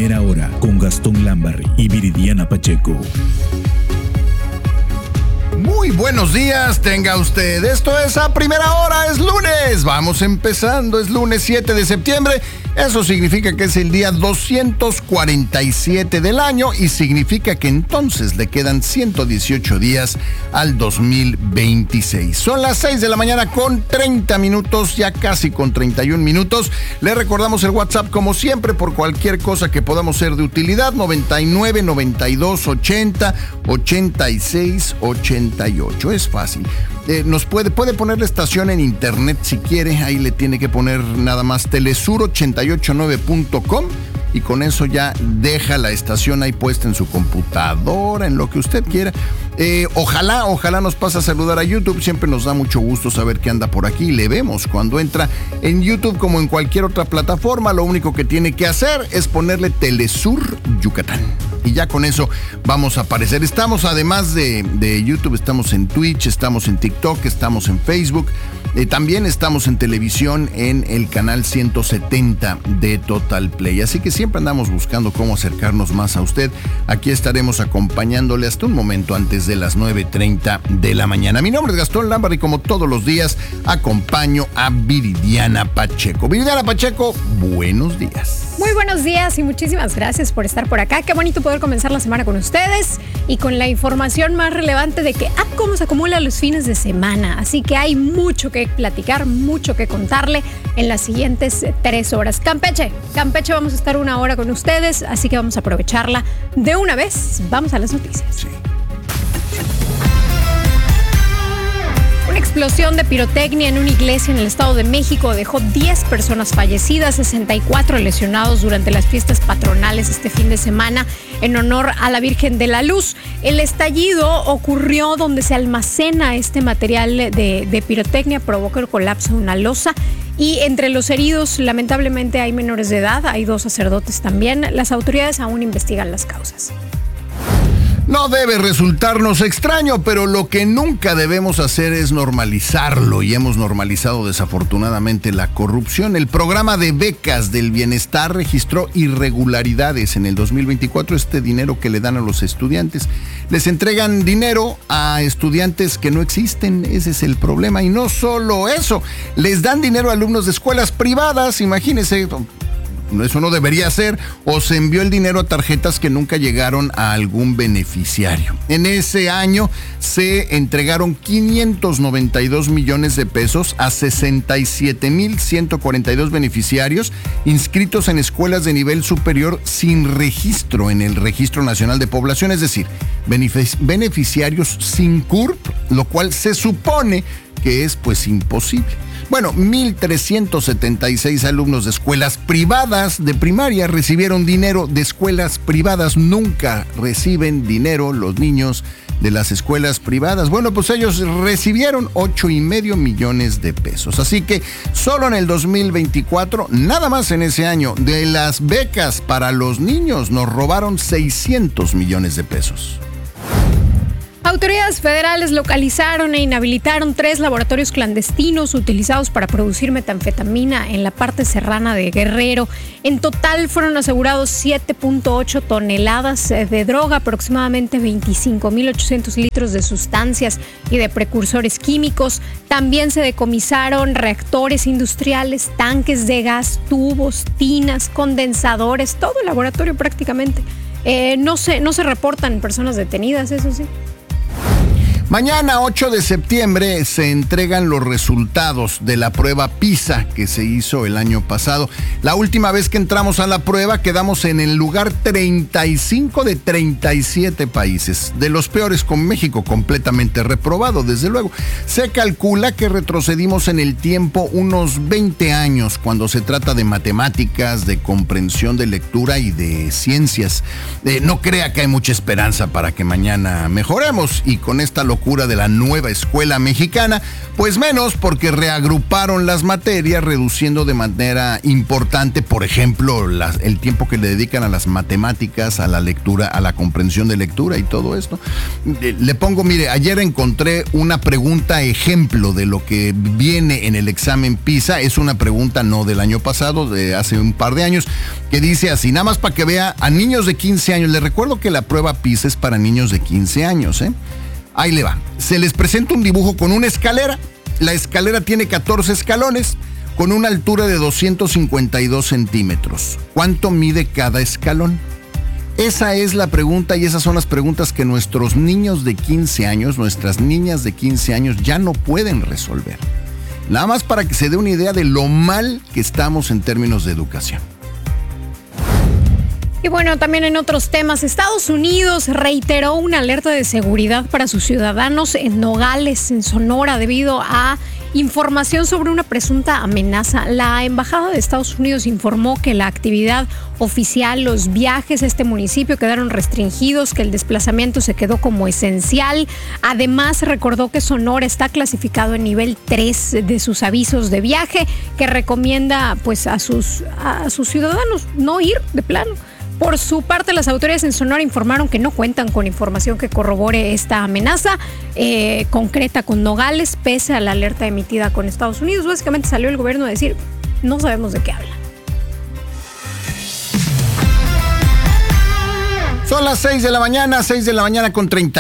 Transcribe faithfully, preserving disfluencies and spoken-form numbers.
Primera Hora con Gastón Lambarri y Viridiana Pacheco. Muy buenos días, tenga usted. Esto es A Primera Hora, es lunes. Vamos empezando, es lunes siete de septiembre. Eso significa que es el día doscientos cuarenta y siete del año y significa que entonces le quedan ciento dieciocho días al dos mil veintiséis. Son las seis de la mañana con treinta minutos, ya casi con treinta y un minutos. Le recordamos el WhatsApp como siempre por cualquier cosa que podamos ser de utilidad. noventa y nueve, noventa y dos, ochenta, ochenta y seis, ochenta y ocho. Es fácil. Eh, nos puede, puede poner la estación en internet si quiere. Ahí le tiene que poner nada más telesur ochenta y ocho nueve punto com y con eso ya deja la estación ahí puesta en su computadora, en lo que usted quiera. Eh, ojalá, ojalá nos pase a saludar a YouTube. Siempre nos da mucho gusto saber que anda por aquí. Le vemos cuando entra en YouTube como en cualquier otra plataforma. Lo único que tiene que hacer es ponerle Telesur Yucatán. Y ya con eso vamos a aparecer. Estamos, además de, de YouTube, estamos en Twitch, estamos en TikTok, estamos en Facebook. Eh, también estamos en televisión en el canal ciento setenta de Total Play. Así que siempre andamos buscando cómo acercarnos más a usted. Aquí estaremos acompañándole hasta un momento antes de las nueve treinta de la mañana. Mi nombre es Gastón Lambarri y como todos los días acompaño a Viridiana Pacheco. Viridiana Pacheco, buenos días. Muy buenos días y muchísimas gracias por estar por acá. Qué bonito poder comenzar la semana con ustedes y con la información más relevante de que ah, cómo se acumulan los fines de semana. Así que hay mucho que platicar, mucho que contarle en las siguientes tres horas. Campeche, Campeche vamos a estar una hora con ustedes, así que vamos a aprovecharla de una vez. Vamos a las noticias. Sí. Una explosión de pirotecnia en una iglesia en el Estado de México dejó diez personas fallecidas, sesenta y cuatro lesionados durante las fiestas patronales este fin de semana en honor a la Virgen de la Luz. El estallido ocurrió donde se almacena este material de, de pirotecnia, provoca el colapso de una losa. Y entre los heridos, lamentablemente, hay menores de edad, hay dos sacerdotes también. Las autoridades aún investigan las causas. No debe resultarnos extraño, pero lo que nunca debemos hacer es normalizarlo y hemos normalizado desafortunadamente la corrupción. El programa de becas del bienestar registró irregularidades en el dos mil veinticuatro. Este dinero que le dan a los estudiantes, les entregan dinero a estudiantes que no existen. Ese es el problema. Y no solo eso, les dan dinero a alumnos de escuelas privadas. Imagínense. Eso no debería ser, o se envió el dinero a tarjetas que nunca llegaron a algún beneficiario. En ese año se entregaron quinientos noventa y dos millones de pesos a sesenta y siete mil ciento cuarenta y dos beneficiarios inscritos en escuelas de nivel superior sin registro en el Registro Nacional de Población, es decir, benefic- beneficiarios sin C U R P, lo cual se supone que es pues imposible. Bueno, mil trescientos setenta y seis alumnos de escuelas privadas de primaria recibieron dinero de escuelas privadas. Nunca reciben dinero los niños de las escuelas privadas. Bueno, pues ellos recibieron ocho y medio millones de pesos. Así que solo en el dos mil veinticuatro, nada más en ese año, de las becas para los niños nos robaron seiscientos millones de pesos. Autoridades federales localizaron e inhabilitaron tres laboratorios clandestinos utilizados para producir metanfetamina en la parte serrana de Guerrero. En total fueron asegurados siete punto ocho toneladas de droga, aproximadamente veinticinco mil ochocientos litros de sustancias y de precursores químicos. También se decomisaron reactores industriales, tanques de gas, tubos, tinas, condensadores, todo el laboratorio prácticamente. Eh, no se, no se reportan personas detenidas, eso sí. Mañana, ocho de septiembre, se entregan los resultados de la prueba PISA que se hizo el año pasado. La última vez que entramos a la prueba quedamos en el lugar treinta y cinco de treinta y siete países. De los peores, con México completamente reprobado, desde luego. Se calcula que retrocedimos en el tiempo unos veinte años cuando se trata de matemáticas, de comprensión de lectura y de ciencias. Eh, no crea que hay mucha esperanza para que mañana mejoremos y con esta locura locura de la nueva escuela mexicana, pues menos porque reagruparon las materias, reduciendo de manera importante, por ejemplo, las, el tiempo que le dedican a las matemáticas, a la lectura, a la comprensión de lectura y todo esto. Le pongo, mire, ayer encontré una pregunta ejemplo de lo que viene en el examen PISA. Es una pregunta no del año pasado, de hace un par de años, que dice así, nada más para que vea a niños de quince años. Les recuerdo que la prueba PISA es para niños de quince años, ¿eh? Ahí le va. Se les presenta un dibujo con una escalera. La escalera tiene catorce escalones con una altura de doscientos cincuenta y dos centímetros. ¿Cuánto mide cada escalón? Esa es la pregunta y esas son las preguntas que nuestros niños de quince años, nuestras niñas de quince años ya no pueden resolver. Nada más para que se dé una idea de lo mal que estamos en términos de educación. Y bueno, también en otros temas, Estados Unidos reiteró una alerta de seguridad para sus ciudadanos en Nogales, en Sonora, debido a información sobre una presunta amenaza. La Embajada de Estados Unidos informó que la actividad oficial, los viajes a este municipio quedaron restringidos, que el desplazamiento se quedó como esencial. Además, recordó que Sonora está clasificado en nivel tres de sus avisos de viaje, que recomienda pues a sus, a sus ciudadanos no ir de plano. Por su parte, las autoridades en Sonora informaron que no cuentan con información que corrobore esta amenaza eh, concreta con Nogales, pese a la alerta emitida con Estados Unidos. Básicamente salió el gobierno a decir, no sabemos de qué habla. Son las seis de la mañana, seis de la mañana con treinta